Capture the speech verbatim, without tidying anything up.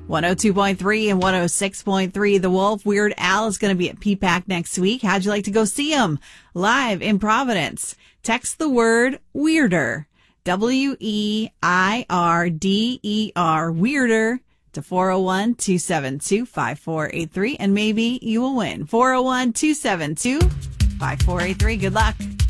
one oh two point three and one oh six point three The Wolf. Weird Al is going to be at P PAC next week. How'd you like to go see him live in Providence? Text the word weirder, W E I R D E R, weirder, to four oh one, two seven two, five four eight three, and maybe you will win. four oh one, two seven two, five four eight three. Good luck.